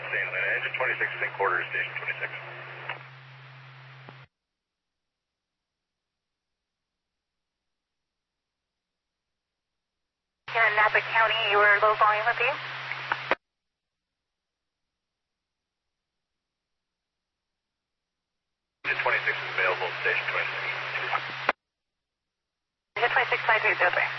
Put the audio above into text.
State Atlanta. Engine 26 is in quarters, station 26. Here in Napa County, you were low volume with you? Engine 26 is available, station 26. Engine 26, 530.